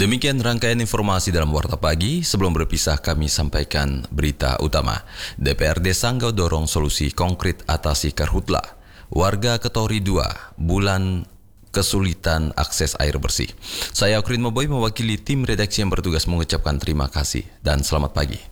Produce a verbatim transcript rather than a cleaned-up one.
Demikian rangkaian informasi dalam Warta Pagi. Sebelum berpisah kami sampaikan berita utama. D P R D Sanggau dorong solusi konkret atasi karhutla. Warga Ketori dua, bulan kesulitan akses air bersih. Saya Okrin Moboy mewakili tim redaksi yang bertugas mengucapkan terima kasih dan selamat pagi.